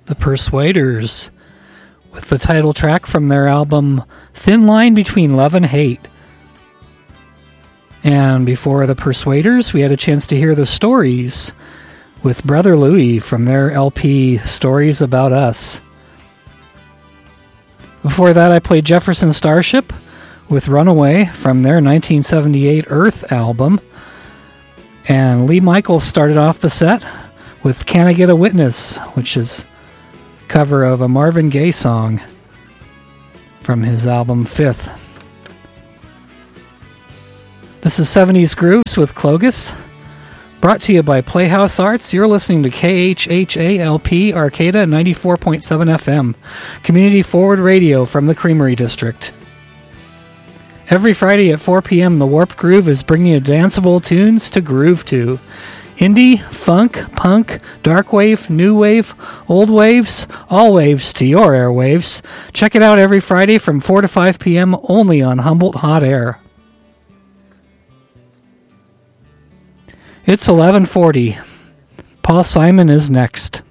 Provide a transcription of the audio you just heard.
The Persuaders, with the title track from their album Thin Line Between Love and Hate. And before the Persuaders, we had a chance to hear the Stories with Brother Louie from their LP Stories About Us. Before that, I played Jefferson Starship with Runaway from their 1978 Earth album. And Lee Michaels started off the set with Can I Get a Witness, which is a cover of a Marvin Gaye song from his album Fifth. This is 70s Grooves with Clogus, brought to you by Playhouse Arts. You're listening to KHHALP Arcata 94.7 FM, community forward radio from the Creamery District. Every Friday at 4 p.m., the Warped Groove is bringing you danceable tunes to groove to. Indie, funk, punk, dark wave, new wave, old waves, all waves to your airwaves. Check it out every Friday from 4 to 5 p.m. only on Humboldt Hot Air. It's 11:40. Paul Simon is next.